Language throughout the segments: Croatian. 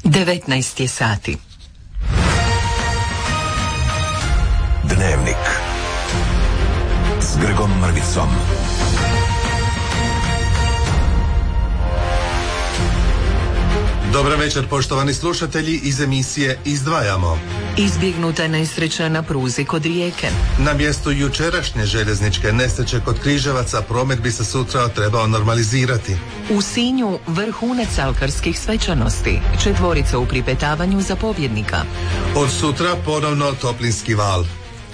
19 je sati. Dnevnik s Gregom Mrvicom. Dobar večer, poštovani slušatelji, iz emisije Izdvajamo. Izbjegnuta nesreća na pruzi kod Rijeke. Na mjestu jučerašnje željezničke nesreće kod Križevaca promet bi se sutra trebao normalizirati. U Sinju vrhunac alkarskih svečanosti, 4 u pripetavanju zapovjednika. Od sutra ponovno toplinski val.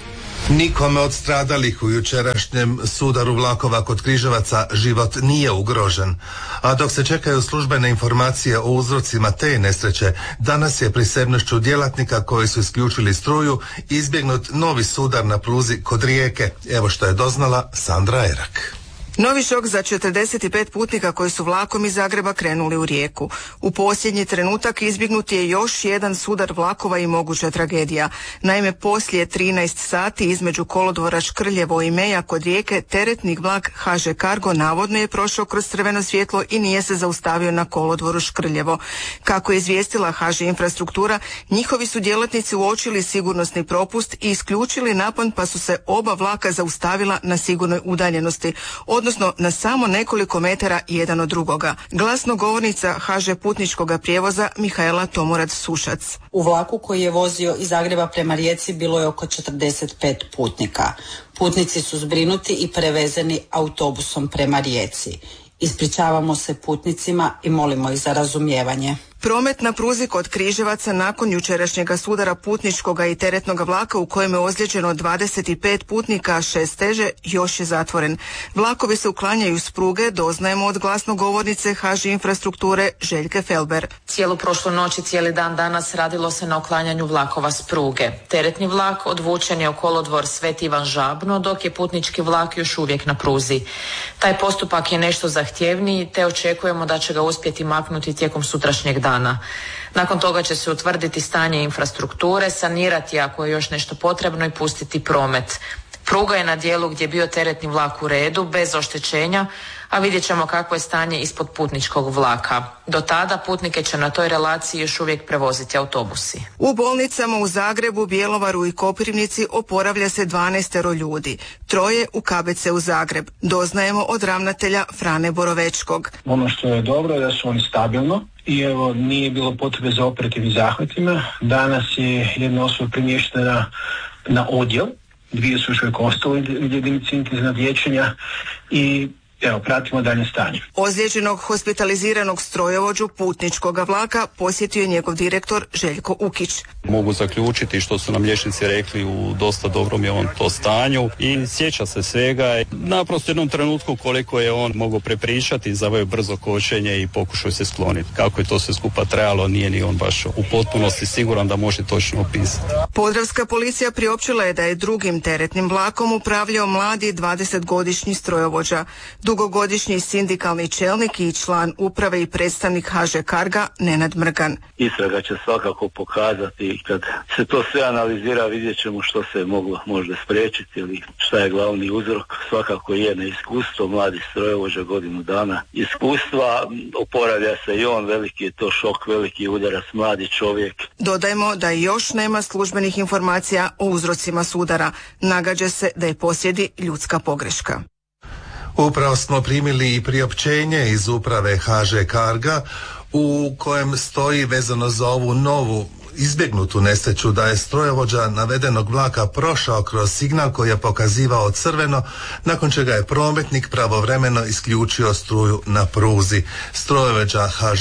Nikome od stradalih u jučerašnjem sudaru vlakova kod Križevaca život nije ugrožen. A dok se čekaju službene informacije o uzrocima te nesreće, danas je prisebnošću djelatnika koji su isključili struju izbjegnut novi sudar na pruzi kod Rijeke. Evo što je doznala Sandra Erak. Novi šok za 45 putnika koji su vlakom iz Zagreba krenuli u Rijeku. U posljednji trenutak izbjegnut je još jedan sudar vlakova i moguća tragedija. Naime, poslije 13 sati između kolodvora Škrljevo i Meja kod Rijeke teretni vlak HŽ Cargo navodno je prošao kroz crveno svjetlo i nije se zaustavio na kolodvoru Škrljevo. Kako je izvijestila HŽ Infrastruktura, njihovi su djelatnici uočili sigurnosni propust i isključili napon, pa su se oba vlaka zaustavila na sigurnoj udaljenosti, odnosno na samo nekoliko metara jedan od drugoga. Glasnogovornica HŽ putničkoga prijevoza Mihaela Tomurad-Sušac. U vlaku koji je vozio iz Zagreba prema Rijeci bilo je oko 45 putnika. Putnici su zbrinuti i prevezeni autobusom prema Rijeci. Ispričavamo se putnicima i molimo ih za razumijevanje. Promet na pruzi kod Križevaca nakon jučerašnjega sudara putničkoga i teretnog vlaka u kojem je ozlijeđeno 25 putnika, a 6 teže, još je zatvoren. Vlakovi se uklanjaju s pruge, doznajemo od glasnogovornice HŽ Infrastrukture Željke Felber. Cijelu prošlu noć i cijeli dan danas radilo se na uklanjanju vlakova s pruge. Teretni vlak odvučen je u kolodvor Sveti Ivan Žabno, dok je putnički vlak još uvijek na pruzi. Taj postupak je nešto zahtjevniji, te očekujemo da će ga uspjeti maknuti tijekom sutrašnjeg dana. Nakon toga će se utvrditi stanje infrastrukture, sanirati ako je još nešto potrebno i pustiti promet. Pruga je na dijelu gdje je bio teretni vlak u redu, bez oštećenja, a vidjet ćemo kakvo je stanje ispod putničkog vlaka. Do tada putnike će na toj relaciji još uvijek prevoziti autobusi. U bolnicama u Zagrebu, Bjelovaru i Koprivnici oporavlja se 12 ljudi. 3 u KBC u Zagreb. Doznajemo od ravnatelja Frane Borovečkog. Ono što je dobro je da su oni stabilno i evo nije bilo potrebe za operativnim zahvatima. Danas je jedna osoba premještena na odjel. 2 su još uvijek ostale jedinice intenzivnog liječenja i evo, pratimo dalje stanje. Ozlijeđenog hospitaliziranog strojovođu putničkoga vlaka posjetio je njegov direktor Željko Ukić. Mogu zaključiti što su nam liječnici rekli, u dosta dobrom je on to stanju i sjeća se svega. Naprosto jednom trenutku koliko je on mogao prepričati, zaveo brzo kočenje i pokušao se skloniti. Kako je to sve skupa trajalo, nije ni on baš u potpunosti siguran da može točno opisati. Podravska policija priopćila je da je drugim teretnim vlakom upravljao mladi 20-godišnji strojovođa. Dugogodišnji sindikalni čelnik i član uprave i predstavnik HŽ Carga Nenad Mrgan. Istraga će svakako pokazati, kad se to sve analizira, vidjet ćemo što se moglo možda spriječiti ili šta je glavni uzrok. Svakako je neiskustvo, mladi strojovođa, godinu dana iskustva, oporavlja se i on, veliki je to šok, veliki udarac, mladi čovjek. Dodajmo da još nema službenih informacija o uzrocima sudara. Nagađa se da je posrijedi ljudska pogreška. Upravo smo primili i priopćenje iz uprave HŽ Carga u kojem stoji vezano za ovu novu izbjegnutu nesreću da je strojovođa navedenog vlaka prošao kroz signal koji je pokazivao crveno, nakon čega je prometnik pravovremeno isključio struju na pruzi. Strojovođa HŽ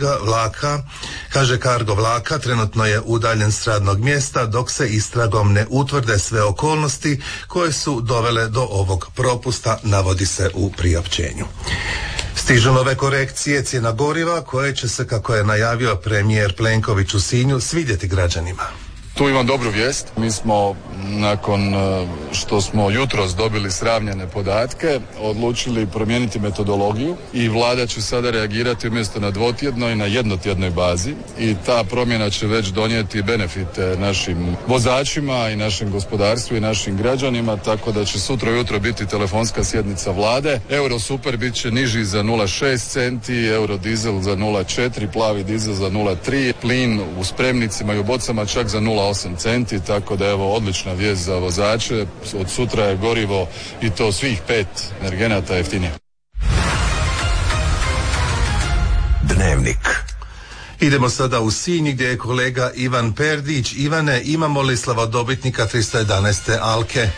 Cargo vlaka trenutno je udaljen s radnog mjesta dok se istragom ne utvrde sve okolnosti koje su dovele do ovog propusta, navodi se u priopćenju. Stižu nove korekcije cijena goriva koje će se, kako je najavio premijer Plenković u Sinju, svidjeti građanima. Tu imam dobru vijest. Mi smo nakon što smo jutros dobili sravnjene podatke, odlučili promijeniti metodologiju i vlada će sada reagirati umjesto na dvotjednoj, na jednotjednoj bazi i ta promjena će već donijeti benefite našim vozačima i našem gospodarstvu i našim građanima, tako da će sutra ujutro biti telefonska sjednica vlade. Euro super bit će niži za 0,6 centi, euro dizel za 0,4, plavi dizel za 0,3, plin u spremnicima i u bocama čak za 0,8 centi, tako da evo odlična vijest za vozače. Od sutra je gorivo i to svih 5 energenata jeftinije. Dnevnik. Idemo sada u Sinj gdje je kolega Ivan Perdić. Ivane, imamo li slavodobitnika 311. Alke?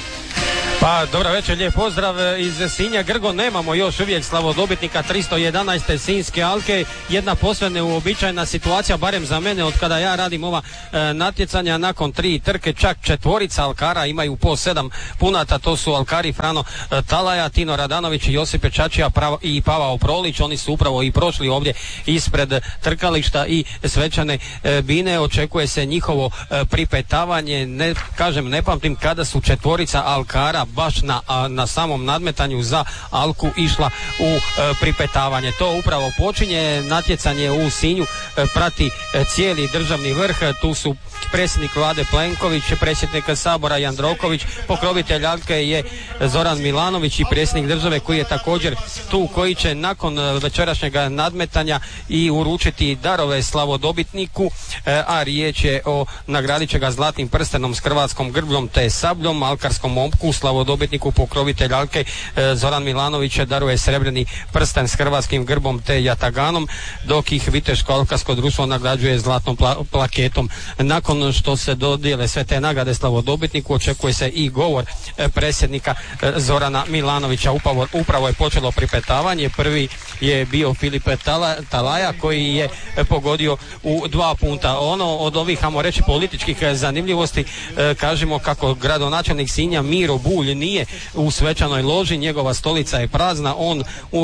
Pa dobra večer, lijep pozdrav iz Sinja. Grgo, nemamo još uvijek slavodobitnika 311. Sinjske Alke. Jedna posve neuobičajena situacija, barem za mene, od kada ja radim ova natjecanja. Nakon 3 trke čak 4 alkara imaju po 7 punata. To su alkari Frano Talaja, Tino Radanović, Josip Čačija i Pavao Prolić. Oni su upravo i prošli ovdje ispred trkališta i svečane bine. Očekuje se njihovo pripetavanje. Ne pamtim kada su 4 alkara baš na samom nadmetanju za Alku išla u pripetavanje. To upravo počinje. Natjecanje u Sinju prati cijeli državni vrh. Tu su predsjednik vlade Plenković, predsjednik Sabora Jandroković, pokrovitelj Alke je Zoran Milanović i predsjednik države koji je također tu, koji će nakon večerašnjeg nadmetanja i uručiti darove slavodobitniku, a riječ je o nagradit će ga zlatnim prstenom s hrvatskom grbljom te sabljom, alkarskom momku, slavodobitniku pokrovitelj Alke Zoran Milanović daruje srebrni prsten s hrvatskim grbom te jataganom, dok ih Viteško alkarsko društvo nagrađuje zlatnom plaketom. Nakon što se dodijele sve te nagrade slavodobitniku, očekuje se i govor predsjednika Zorana Milanovića. Upravo je počelo pripetavanje. Prvi je bio Filip Talaja koji je pogodio u 2 punta. Ono od ovih, hajmo reći, političkih zanimljivosti, kažemo kako gradonačelnik Sinja Miro Bulj nije u svečanoj loži, njegova stolica je prazna, on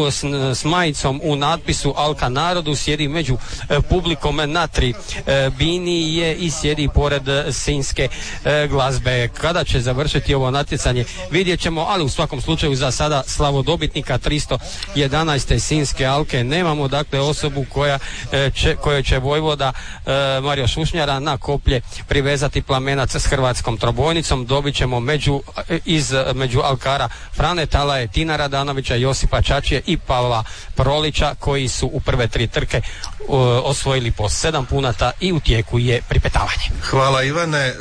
s majicom u natpisu Alka narodu sjedi među publikom na 3 bini je i sjedi pored sinjske glazbe. Kada će završiti ovo natjecanje vidjet ćemo, ali u svakom slučaju za sada slavodobitnika 311. Sinjske Alke nemamo. Dakle, osobu kojoj će vojvoda Mario Šušnjara na koplje privezati plamenac s hrvatskom trobojnicom. Dobit ćemo među alkara Frane Talaje, Tina Radanovića, Josipa Čačije i Pavla Prolića, koji su u prve 3 trke osvojili po 7 punata i u tijeku je pripetavanje. Hvala Ivane.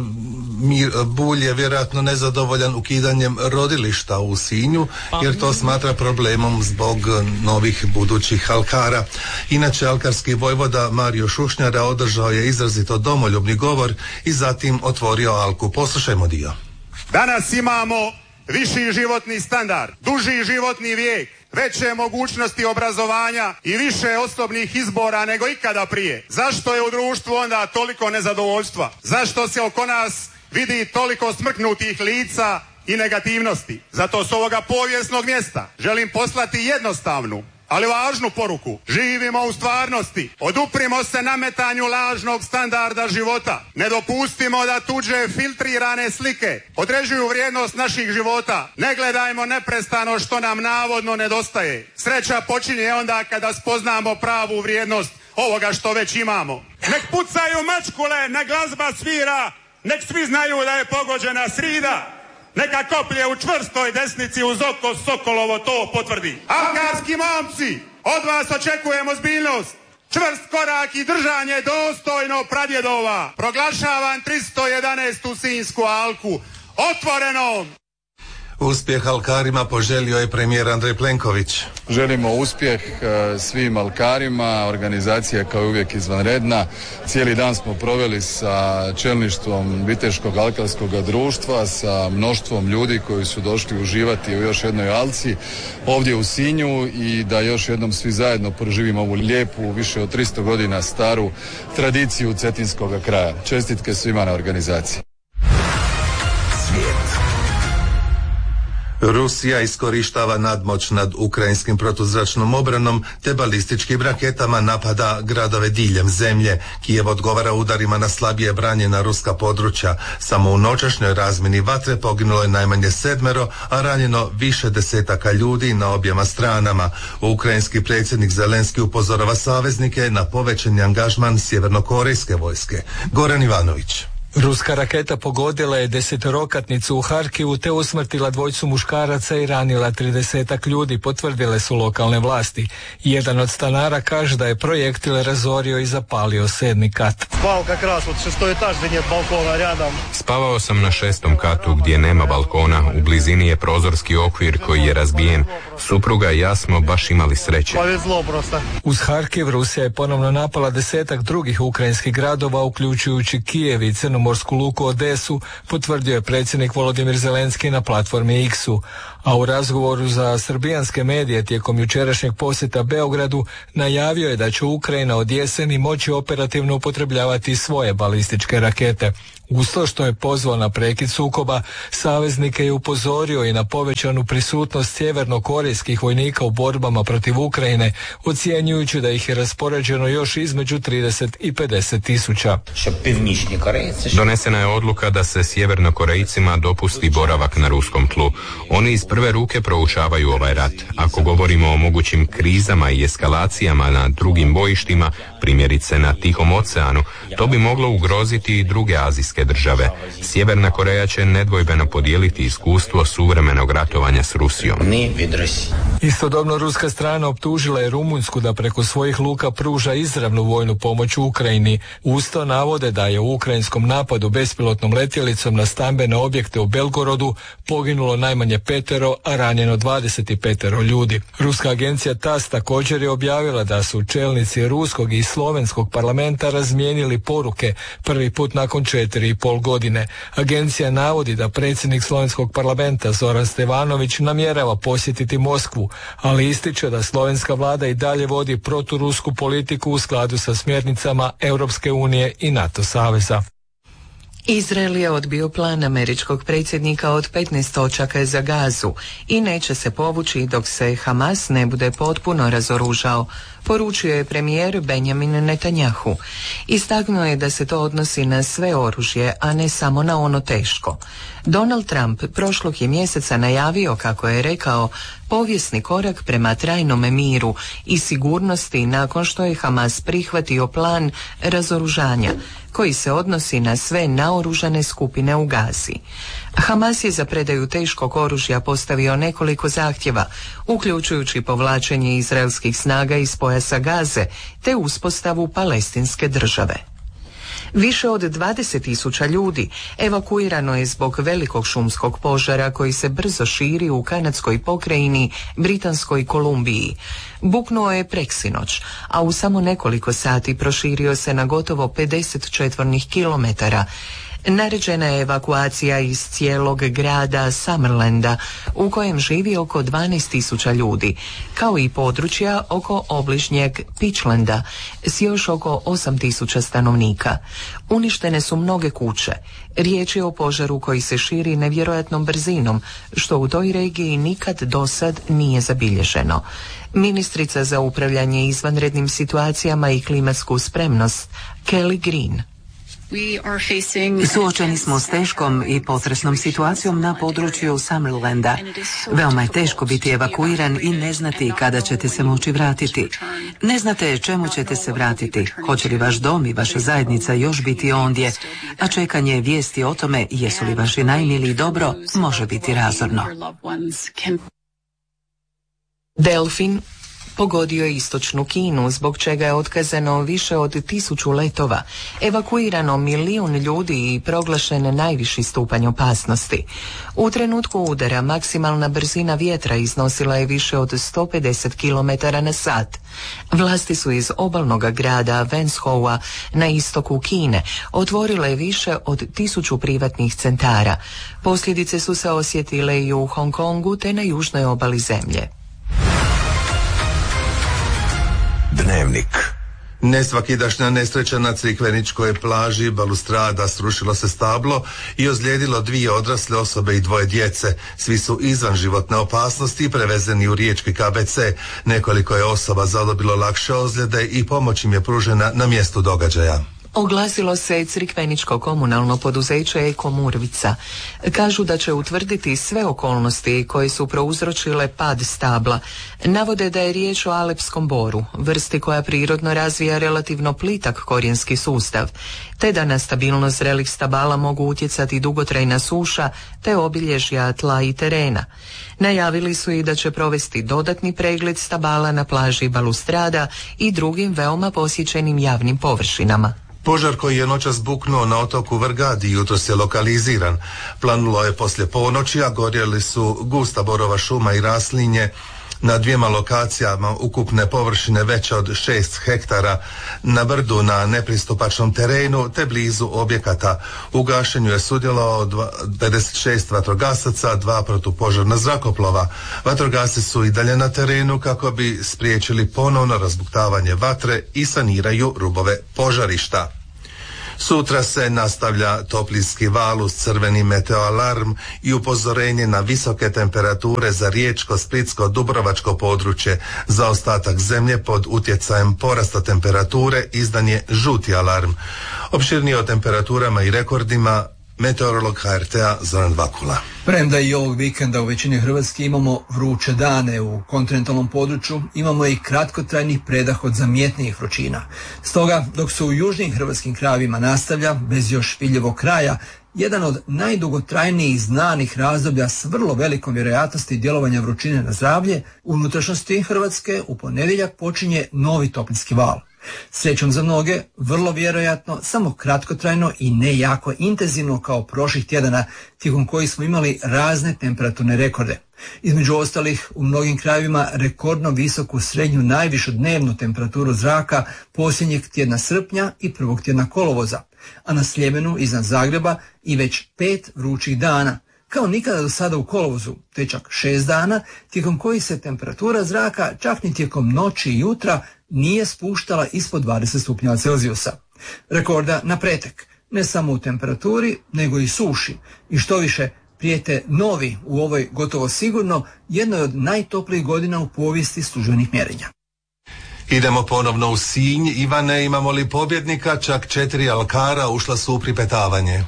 Bulj je vjerojatno nezadovoljan ukidanjem rodilišta u Sinju, jer to smatra problemom zbog novih budućih alkara. Inače, alkarski vojvoda Mario Šušnjara održao je izrazito domoljubni govor i zatim otvorio Alku. Poslušajmo dio. Danas imamo viši životni standard, duži životni vijek, veće mogućnosti obrazovanja i više osobnih izbora nego ikada prije. Zašto je u društvu onda toliko nezadovoljstva? Zašto se oko nas vidi toliko smrknutih lica i negativnosti? Zato s ovoga povijesnog mjesta želim poslati jednostavnu, ali važnu poruku. Živimo u stvarnosti. Oduprimo se nametanju lažnog standarda života. Ne dopustimo da tuđe filtrirane slike određuju vrijednost naših života. Ne gledajmo neprestano što nam navodno nedostaje. Sreća počinje onda kada spoznamo pravu vrijednost ovoga što već imamo. Nek pucaju mačkule, nek glazba svira, nek svi znaju da je pogođena srida. Neka koplje u čvrstoj desnici uz oko Sokolovo to potvrdi. Alkarski momci, od vas očekujemo zbiljnost, čvrst korak i držanje dostojno pradjedova. Proglašavam 311. Sinjsku Alku otvorenom. Uspjeh alkarima poželio je premijer Andrej Plenković. Želimo uspjeh svim alkarima, organizacija kao uvijek izvanredna. Cijeli dan smo proveli sa čelništvom Viteškog alkarskog društva, sa mnoštvom ljudi koji su došli uživati u još jednoj alci ovdje u Sinju i da još jednom svi zajedno proživimo ovu lijepu, više od 300 godina staru tradiciju cetinskog kraja. Čestitke svima na organizaciji. Rusija iskorištava nadmoć nad ukrajinskim protuzračnom obranom te balističkim raketama napada gradove diljem zemlje. Kijev odgovara udarima na slabije branjena ruska područja. Samo u noćašnjoj razmjeni vatre poginulo je najmanje 7, a ranjeno više desetaka ljudi na objema stranama. Ukrajinski predsjednik Zelenski upozorava saveznike na povećani angažman sjevernokorejske vojske. Goran Ivanović. Ruska raketa pogodila je 10-rokatnicu u Harkivu te usmrtila 2 muškaraca i ranila 30 ljudi, potvrdile su lokalne vlasti. Jedan od stanara kaže da je projektil razorio i zapalio 7. kat. Spavao sam na 6. katu gdje nema balkona, u blizini je prozorski okvir koji je razbijen. Supruga i ja smo baš imali sreće. Uz Harkiv Rusija je ponovno napala 10 drugih ukrajinskih gradova, uključujući Kijev i crnomorsku luku Odesu, potvrdio je predsjednik Volodimir Zelenski na platformi X-u. A u razgovoru za srbijanske medije tijekom jučerašnjeg posjeta Beogradu najavio je da će Ukrajina od jeseni moći operativno upotrebljavati svoje balističke rakete. Uz to što je pozvao na prekid sukoba, saveznike je upozorio i na povećanu prisutnost sjevernokorejskih vojnika u borbama protiv Ukrajine, ocjenjujući da ih je raspoređeno još između 30 i 50 tisuća. Donesena je odluka da se sjevernokorejcima dopusti boravak na ruskom tlu. Oni iz prve ruke proučavaju ovaj rat. Ako govorimo o mogućim krizama i eskalacijama na drugim bojištima, primjerice na Tihom oceanu, to bi moglo ugroziti i druge azijske države. Sjeverna Koreja će nedvojbeno podijeliti iskustvo suvremenog ratovanja s Rusijom. Istodobno ruska strana optužila je Rumunjsku da preko svojih luka pruža izravnu vojnu pomoć Ukrajini. Uz to navode da je u ukrajinskom napadu bespilotnom letjelicom na stambene objekte u Belgorodu poginulo najmanje 5, a ranjeno 25 ljudi. Ruska agencija TASS također je objavila da su čelnici ruskog i slovenskog parlamenta razmijenili poruke prvi put nakon 4,5 godine. Agencija navodi da predsjednik slovenskog parlamenta Zoran Stevanović namjerava posjetiti Moskvu, ali ističe da slovenska vlada i dalje vodi proturusku politiku u skladu sa smjernicama Europske unije i NATO saveza. Izrael je odbio plan američkog predsjednika od 15 točaka za Gazu i neće se povući dok se Hamas ne bude potpuno razoružao, poručio je premijer Benjamin Netanjahu. Istaknuo je da se to odnosi na sve oružje, a ne samo na ono teško. Donald Trump prošlog je mjeseca najavio, kako je rekao, povijesni korak prema trajnom miru i sigurnosti nakon što je Hamas prihvatio plan razoružanja, koji se odnosi na sve naoružane skupine u Gazi. Hamas je za predaju teškog oružja postavio nekoliko zahtjeva, uključujući povlačenje izraelskih snaga iz pojasa Gaze te uspostavu palestinske države. Više od 20.000 ljudi evakuirano je zbog velikog šumskog požara koji se brzo širi u kanadskoj pokrajini Britanskoj Kolumbiji. Buknuo je preksinoć, a u samo nekoliko sati proširio se na gotovo 50 četvornih kilometara. Naređena je evakuacija iz cijelog grada Summerlanda, u kojem živi oko 12.000 ljudi, kao i područja oko obližnjeg Pitchlanda s još oko 8.000 stanovnika. Uništene su mnoge kuće. Riječ je o požaru koji se širi nevjerojatnom brzinom, što u toj regiji nikad dosad nije zabilježeno. Ministrica za upravljanje izvanrednim situacijama i klimatsku spremnost, Kelly Green. Suočeni smo s teškom i potresnom situacijom na području Summerlanda. Veoma je teško biti evakuiran i ne znati kada ćete se moći vratiti. Ne znate čemu ćete se vratiti, hoće li vaš dom i vaša zajednica još biti ondje, a čekanje vijesti o tome jesu li vaši najmiliji dobro može biti razorno. Delfin pogodio je istočnu Kinu, zbog čega je otkazano više od 1000 letova, evakuirano 1 milijun ljudi i proglašen najviši stupanj opasnosti. U trenutku udara maksimalna brzina vjetra iznosila je više od 150 km na sat. Vlasti su iz obalnog grada Wenzhoua na istoku Kine otvorile više od 1000 privatnih centara. Posljedice su se osjetile i u Hong Kongu te na južnoj obali zemlje. Dnevnik. Nesvakidašnja nesreća na Crikveničkoj plaži Balustrada, srušilo se stablo i ozlijedilo 2 odrasle osobe i 2 djece. Svi su izvan životne opasnosti i prevezeni u riječki KBC. Nekoliko je osoba zadobilo lakše ozljede i pomoć im je pružena na mjestu događaja. Oglasilo se Crikveničko komunalno poduzeće Eko Murvica. Kažu da će utvrditi sve okolnosti koje su prouzročile pad stabla. Navode da je riječ o alepskom boru, vrsti koja prirodno razvija relativno plitak korijenski sustav, te da na stabilnost zrelih stabala mogu utjecati dugotrajna suša te obilježja tla i terena. Najavili su i da će provesti dodatni pregled stabala na plaži Balustrada i drugim veoma posjećenim javnim površinama. Požar koji je noćas buknuo na otoku Vrgadi jutros je lokaliziran. Planulo je poslije ponoći, a gorjeli su gusta borova šuma i raslinje na 2 lokacijama ukupne površine veće od 6 hektara na brdu na nepristupačnom terenu te blizu objekata. U gašenju je sudjelovao 56 vatrogasaca, 2 protupožarna zrakoplova. Vatrogasci su i dalje na terenu kako bi spriječili ponovno razbuktavanje vatre i saniraju rubove požarišta. Sutra se nastavlja toplinski val uz crveni meteoalarm i upozorenje na visoke temperature za riječko, splitsko, dubrovačko područje. Za ostatak zemlje pod utjecajem porasta temperature izdan je žuti alarm. Opširnije o temperaturama i rekordima meteorolog HRT-a Zoran Vakula. Premda i ovog vikenda u većini Hrvatske imamo vruće dane, u kontinentalnom području imamo i kratkotrajnih predah od zamjetnijih vrućina. Stoga, dok se u južnim hrvatskim krajevima nastavlja, bez još vidljivog kraja, jedan od najdugotrajnijih znanih razdoblja s vrlo velikom vjerojatnosti djelovanja vrućine na zdravlje, u unutrašnjosti Hrvatske u ponedjeljak počinje novi toplinski val. Srećom za mnoge, vrlo vjerojatno, samo kratkotrajno i ne jako intenzivno kao prošlih tjedana, tijekom kojih smo imali razne temperaturne rekorde. Između ostalih, u mnogim krajevima rekordno visoku srednju najvišu dnevnu temperaturu zraka posljednjeg tjedna srpnja i prvog tjedna kolovoza, a na Sljemenu iznad Zagreba i već 5 vrućih dana, kao nikada do sada u kolovozu, te čak 6 dana, tijekom kojih se temperatura zraka čak ni tijekom noći i jutra nije spuštala ispod 20 stupnjeva Celzijusa. Rekorda na pretek, ne samo u temperaturi, nego i suši. I što više, prijete novi u ovoj gotovo sigurno jednoj od najtoplijih godina u povijesti službenih mjerenja. Idemo ponovno u Sinj. Ivane, imamo li pobjednika? Čak 4 alkara ušla su u pripetavanje.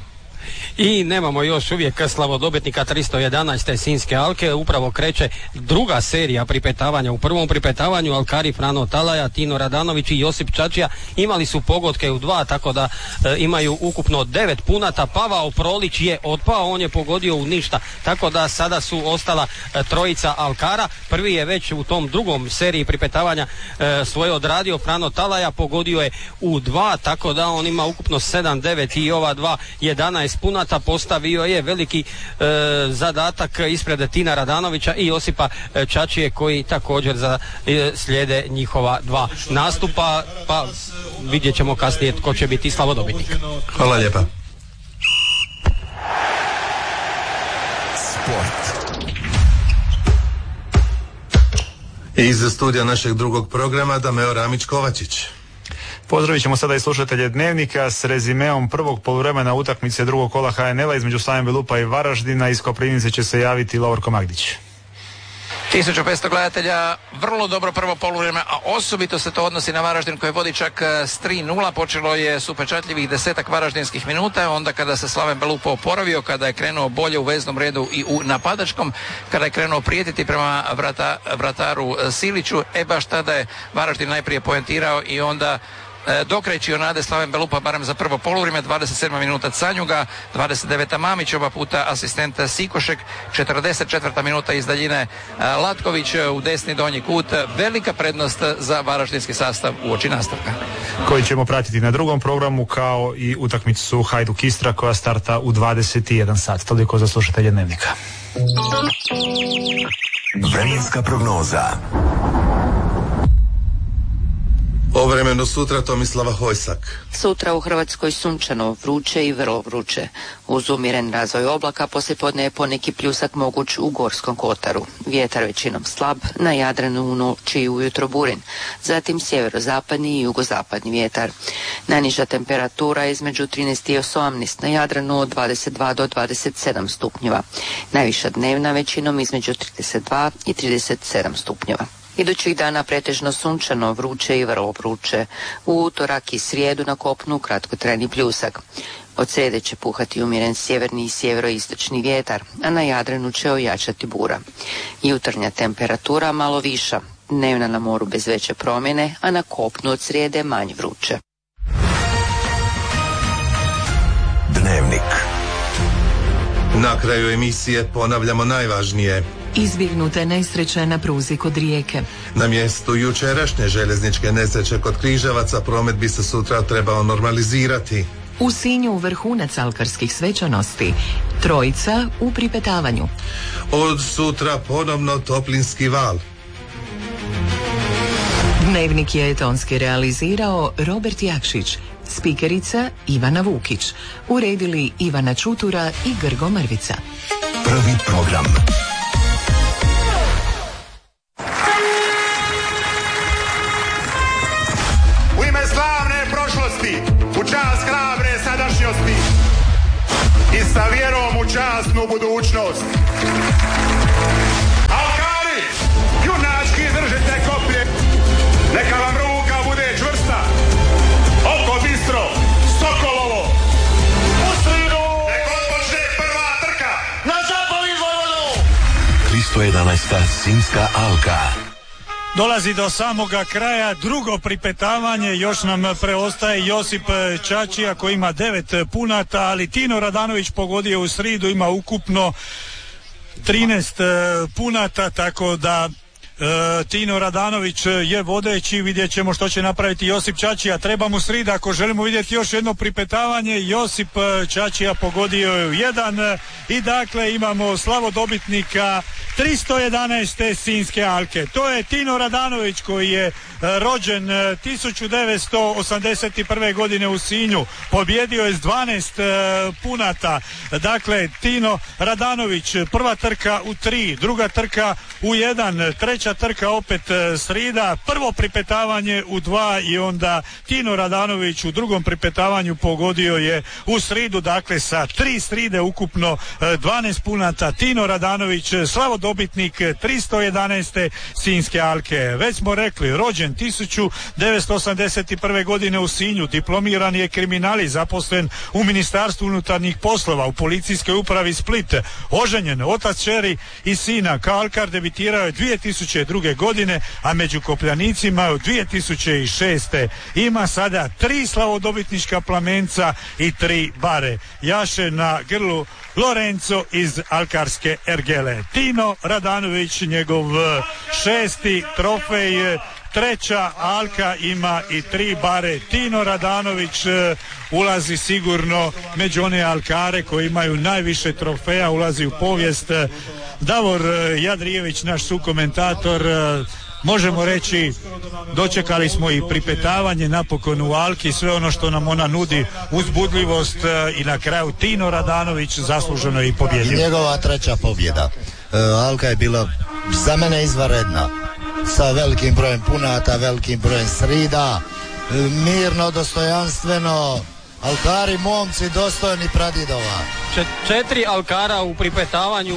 I nemamo još uvijek slavodobitnika 311. Sinjske alke, upravo kreće druga serija pripetavanja. U prvom pripetavanju alkari Frano Talaja, Tino Radanović i Josip Čačija imali su pogodke u 2, tako da imaju ukupno 9 punata. Pavao Prolić je otpao, on je pogodio u ništa, tako da sada su ostala trojica alkara. Prvi je već u tom drugom seriji pripetavanja svoje odradio Frano Talaja, pogodio je u 2, tako da on ima ukupno 7, 9 i ova 2, 11 punata. Postavio je veliki zadatak ispred Tina Radanovića i Josipa Čačije, koji također slijede njihova 2 nastupa, pa vidjet ćemo kasnije tko će biti slavodobitnik. Hvala lijepa. Sport. Iz studija našeg drugog programa Dameo Ramić-Kovačić. Pozdravit ćemo sada i slušatelje Dnevnika s rezimeom prvog poluvremena utakmice drugog kola HNL-a između Slaven Belupa i Varaždina. Iz Koprivnice će se javiti Lovorko Magdić. 1500 gledatelja, vrlo dobro prvo poluvrijeme, a osobito se to odnosi na Varaždin koji vodi čak s 3-0. Počelo je s upečatljivih 10 varaždinskih minuta, onda kada se Slaven Belupa oporavio, kada je krenuo bolje u veznom redu i u napadačkom, kada je krenuo prijetiti prema vrataru Siliću, baš tada je Varaždin najprije poentirao i onda dokrećio nade Slaven Belupa barem za prvo poluvrijeme. 27. minuta Canjuga, 29. Mamić, oba puta asistent Sikošek, 44. minuta iz daljine Latković u desni donji kut. Velika prednost za varaždinski sastav uoči nastavka, koji ćemo pratiti na drugom programu, kao i utakmicu Hajduk Istra koja starta u 21 sat. Toliko za slušatelje Dnevnika. Vremenska prognoza. O vremenu sutra Tomislava Hojsak. Sutra u Hrvatskoj sunčano, vruće i vrlo vruće. Uz umjeren razvoj oblaka poslijepodne je poneki pljusak moguć u Gorskom kotaru. Vjetar većinom slab, na Jadranu u noći i ujutro burin. Zatim sjeverozapadni i jugozapadni vjetar. Najniža temperatura je između 13 i 18, na Jadranu od 22 do 27 stupnjeva. Najviša dnevna većinom između 32 i 37 stupnjeva. Idućih dana pretežno sunčano, vruće i vrlo vruće. U utorak i srijedu na kopnu kratkotrajni pljusak. Od srijede će puhati umjeren sjeverni i sjeveroistočni vjetar, a na Jadranu će ojačati bura. Jutarnja temperatura malo viša, dnevna na moru bez veće promjene, a na kopnu od srijede manje vruće. Dnevnik. Na kraju emisije ponavljamo najvažnije. Izbjegnuta nesreća na pruzi kod Rijeke. Na mjestu jučerašnje željezničke nesreće kod Križevaca promet bi se sutra trebao normalizirati. U Sinju vrhunac alkarskih svečanosti. Trojica u pripetavanju. Od sutra ponovno toplinski val. Dnevnik je tonski realizirao Robert Jakšić. Spikerica Ivana Vukić. Uredili Ivana Čutura i Grgo Mrvica. Prvi program. U ime slavne prošlosti, u čast hrabre sadašnjosti i sa vjerom u časnu budućnost. Alkari, junački držite koplje, neka vam ruka bude čvrsta, oko bistro, Sokolovo. U sridu, nek odpočne prva trka. Na zapovijed Vojvodu! 311. Sinjska alka. Dolazi do samoga kraja drugo pripetavanje, još nam preostaje Josip Čačija koji ima 9 punata, ali Tino Radanović pogodio u sridu, ima ukupno 13 punata, tako da Tino Radanović je vodeći. Vidjet ćemo što će napraviti Josip Čačija. Treba mu srida ako želimo vidjeti još jedno pripetavanje. Josip Čačija pogodio je u 1 i dakle imamo slavodobitnika 311. Sinjske alke. To je Tino Radanović koji je rođen 1981. godine u Sinju. Pobjedio je s 12 punata. Dakle, Tino Radanović, prva trka u 3, druga trka u 1, treća trka opet srida, prvo pripetavanje u 2 i onda Tino Radanović u drugom pripetavanju pogodio je u sridu, dakle sa 3 sride ukupno 12 punata. Tino Radanović, slavodobitnik 311. Sinjske alke. Već smo rekli, rođen 1981. godine u Sinju, diplomirani je kriminalist, zaposlen u Ministarstvu unutarnjih poslova, u policijskoj upravi Split, oženjen, otac kćeri i sina. Kao alkar debitirao je 2002. godine, a među kopljanicima od 2006. Ima sada 3 slavodobitnička plamenca i 3 bare. Jaše na grlu Lorenzo iz alkarske ergele. Tino Radanović, njegov 6. trofej, treća alka, ima i 3 bare. Tino Radanović ulazi sigurno među one alkare koji imaju najviše trofeja, ulazi u povijest. Davor Jadrijević, naš sukomentator, možemo reći dočekali smo i pripetavanje napokon u alki, sve ono što nam ona nudi, uzbudljivost i na kraju Tino Radanović zasluženo je i pobjedio. Njegova treća pobjeda. Alka je bila za mene izvanredna, sa velikim brojem punata, velikim brojem srida, mirno, dostojanstveno, alkari momci dostojni pradidova. 4 alkara u pripetavanju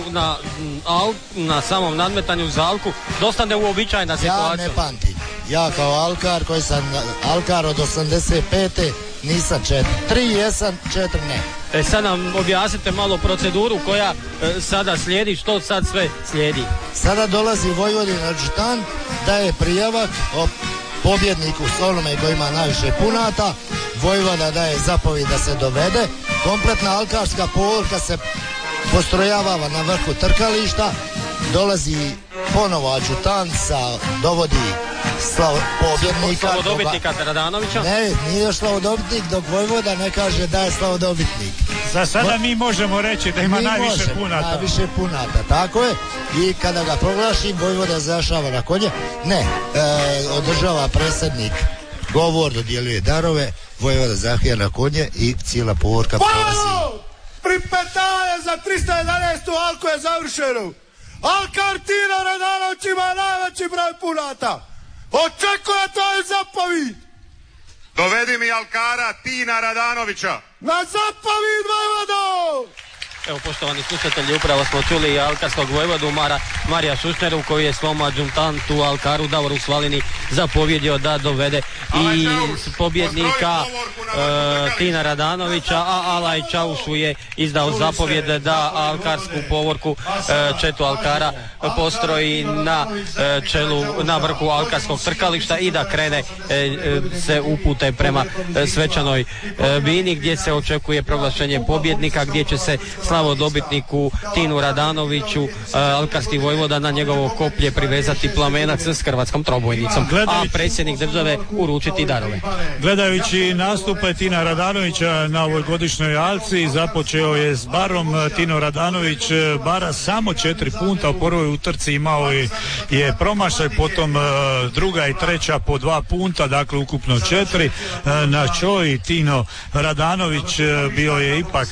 na samom nadmetanju za alku, dosta neuobičajena situacija. Ja ne pamtim. Ja kao alkar koji sam alkar od 85. nisam 4. 3 jesam, 4 ne. Sad nam objasnite malo proceduru koja sada slijedi, što sad sve slijedi. Sada dolazi Vojvodin adjutant, daje prijavak o pobjedniku s onome koji ima najviše punata, Vojvoda daje zapovijed da se dovede, kompletna alkarska povorka se postrojava na vrhu trkališta, dolazi ponovo adjutant dovodi pobjednika. Slavodobitnika Radanovića? Ne, nije još slavodobitnik dok Vojvoda ne kaže da je slavodobitnik. Za sada mi možemo reći da ima najviše punata. Najviše punata, tako je. I kada ga proglaši, Vojvoda zašava na konje. Ne, održava predsjednik govor, dodjeljuje darove, vojvoda zahija na konje i cijela povorka prolazi. Pripetanje za 311. alku je završeno. Alkar Tino Radanović ima najveći broj punata. Očekuje to je zapovid. Dovedi mi alkara Tina Radanovića. Na zapovid vojvodo! Evo, poštovani slušatelji, upravo smo čuli i alkarskog vojvodu Marija Šušneru, koji je svom adjutantu alkaru Davoru Svalini zapovjedio da dovede i pobjednika Tina Radanovića, a Alaj Čaušu je izdao zapovjed da alkarsku povorku četu alkara postroji na čelu, na vrhu alkarskog trkališta i da krene se upute prema svečanoj bini gdje se očekuje proglašenje pobjednika, gdje će se slavodobitniku Tinu Radanoviću alkarski vojvoda na njegovo koplje privezati plamenac s hrvatskom trobojnicom, a predsjednik države uručiti darove. Gledajući nastupe Tina Radanovića na ovoj godišnjoj alci, započeo je s barom. Tino Radanović bara samo 4 punta, u prvoj utrci imao je promašaj, potom druga i treća po 2 punta, dakle ukupno 4. Na čoj Tino Radanović bio je ipak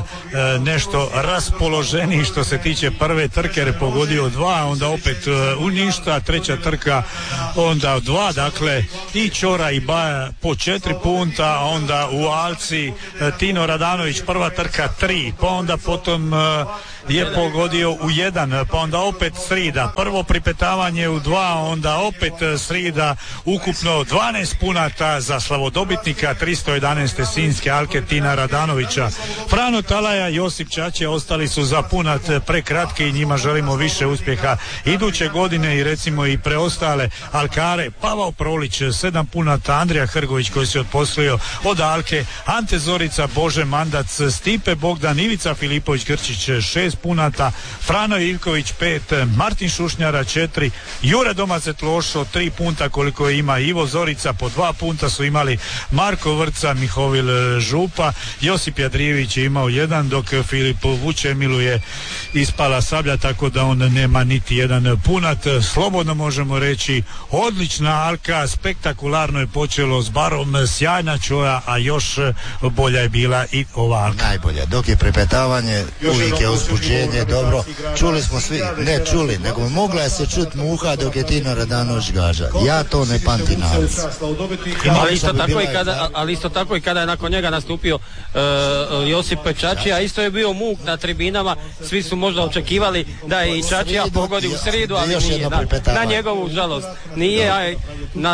nešto raspoloženiji što se tiče prve trke, jer je pogodio 2, onda opet uništa, treća trka onda 2, dakle i Čora i Baja po 4 punta, onda u alci Tino Radanović prva trka 3, pa onda potom je pogodio u 1, pa onda opet srida, prvo pripetavanje u 2, onda opet srida, ukupno 12 punata za slavodobitnika 311. Sinjske alke Tina Radanovića. Frano Talaja, Josip Čače ostali su za punat prekratki i njima želimo više uspjeha iduće godine i recimo i preostale alkare. Pavao Prolić 7 punata, Andrija Hrgović koji se otposlio od alke, Ante Zorica, Bože Mandac, Stipe Bogdan, Ivica Filipović Grčić 6 punata, Frano Ivković 5, Martin Šušnjara 4, Jure Domacet Lošo 3 punta koliko ima Ivo Zorica, po 2 punta su imali Marko Vrca, Mihovil Župa, Josip Jadrijević je imao 1, dok Filip Vučemilu je ispala sablja, tako da on nema niti 1 punat. Slobodno možemo reći odlična alka, spektakularno je počelo s barom, sjajna čoja, a još bolja je bila i ova alka. Najbolja, dok je pripetavanje uvijek je uzbuđenje, dobro, čuli smo svi, ne čuli, nego mogla je se čuti muha dok je Tino Radanović gađa. Ja to ne pamtim nalazi. Ali isto tako i kada je nakon njega nastupio Josip Čačija, isto je bio muk na tribinama, svi su možda očekivali da je i Čačija pogodi u sridu, ali nije, na njegovu žalost nije, na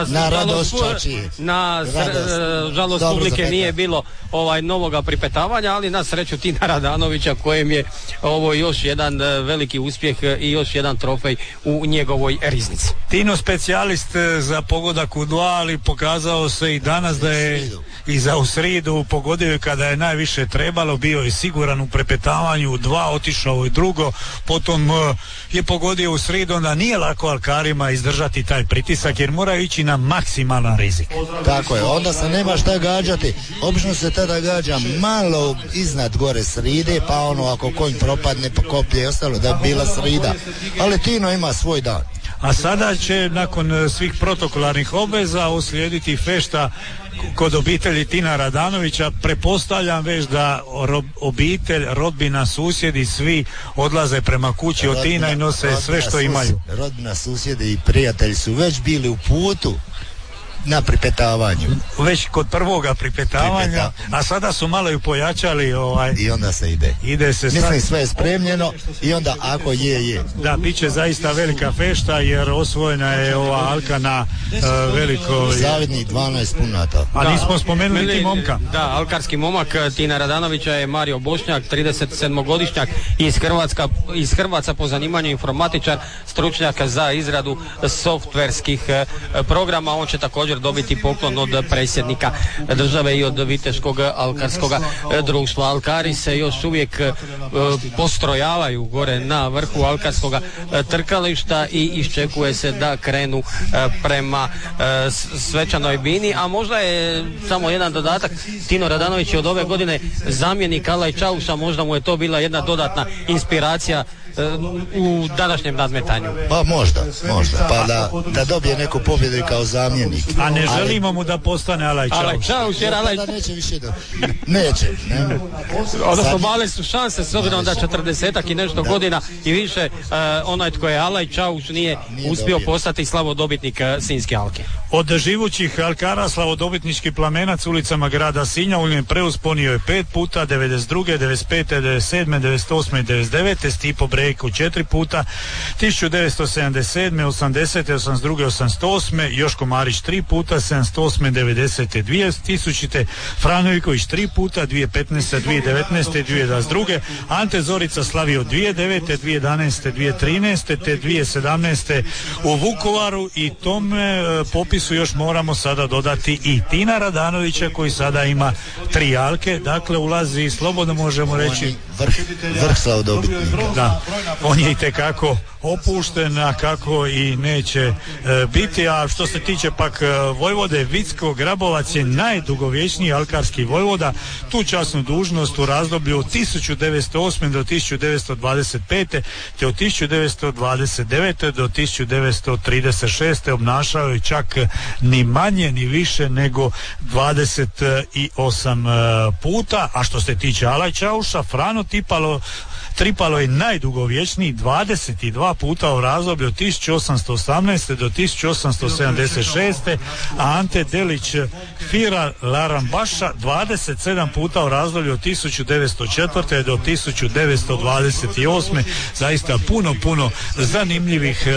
žalost publike nije bilo novoga pripetavanja, ali na sreću Tina Radanovića kojem je ovo još jedan veliki uspjeh i još jedan trofej u njegovoj riznici. Tino specijalist za pogodak u 2, ali pokazao se i danas da je i za u sridu pogodio kada je najviše trebalo, bio je siguran u prepetavanju u 2, otišao u drugo, potom je pogodio u sridu, onda nije lako alkarima izdržati taj pritisak jer moraju ići na maksimalan rizik. Tako je, onda se nema šta gađati, obično se tada gađa malo iznad gore sride, pa ako konj propadne po koplje i ostalo da bi bila srida, ali Tino ima svoj dan. A sada će nakon svih protokolarnih obveza uslijediti fešta kod obitelji Tina Radanovića. Pretpostavljam već da obitelj, rodbina, susjedi svi odlaze prema kući od Tina i nose sve što imaju. Rodbina, susjedi i prijatelji su već bili u putu na pripetavanju. Već kod prvoga pripetavanja, a sada su malo i pojačali i onda se ide se mislim sve je spremljeno i onda ako je. Da, bit će zaista velika fešta jer osvojena je ova alka na veliko zavidnih 12 punata. A nismo spomenuli ti momka. Da, alkarski momak Tina Radanovića je Mario Bošnjak, 37-godišnjak iz Hrvatska po zanimanju informatičar, stručnjak za izradu softverskih programa. On će također dobiti poklon od predsjednika države i od Viteškog alkarskog društva. Alkari se još uvijek postrojavaju gore na vrhu alkarskog trkališta i iščekuje se da krenu prema svečanoj bini, a možda je samo jedan dodatak, Tino Radanović je od ove godine zamjenik Alaj Čauša, možda mu je to bila jedna dodatna inspiracija u današnjem nadmetanju? Pa možda, pa da dobije neku pobjedu i kao zamjenik. A ne želimo mu da postane Alaj Čauš. Alaj Čauš, jer Alaj... Neće više neće. Odnosno male su šanse s obzirom da 40-ak i nešto godina i više onaj tko je Alaj Čauš nije uspio postati slavodobitnik Sinjske alke. Od živućih alkara slavodobitnički plamenac ulicama grada Sinja u njem preusponio je 5 puta, 92. 95. 97. 98. i 99. Stipo Brejko 4 puta, 1977. 80. 82. 88. Joško Marić 3 puta, 78. 90. 2000. Franojković 3 puta, 2015. 2019. 2022. Ante Zorica slavio 2009. 2011. 2013. te 2017. u Vukovaru i tome popisu još moramo sada dodati i Tina Radanovića koji sada ima 3 alke, dakle ulazi, slobodno možemo reći, vrh slavodobitnika. Da, on je itekako opušten, a kako i neće biti. A što se tiče pak vojvode Vicko, Grabovac je najdugovječniji alkarski vojvoda. Tu časnu dužnost u razdoblju od 1908. do 1925. te od 1929. do 1936. obnašao je čak ni manje ni više nego 28 puta. A što se tiče Alaj Čauša, Frano Tripalo je najdugovječniji 22 puta u razdoblju od 1818. do 1876. a Ante Delić Fira Larambaša 27 puta u razdoblju od 1904. do 1928. Zaista puno zanimljivih